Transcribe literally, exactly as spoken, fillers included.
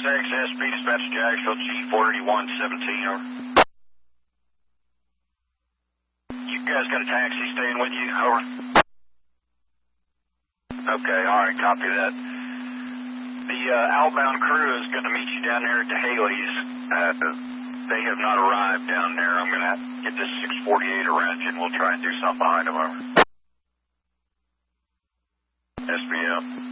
X S P, dispatch to Jacksonville, G four eighty-one seventeen, over. You guys got a taxi staying with you, over? Okay, alright, copy that. The uh, outbound crew is going to meet you down there at the Haley's. Uh, they have not arrived down there. I'm going to get this six forty-eight around you, and we'll try and do something behind them, over. S B M.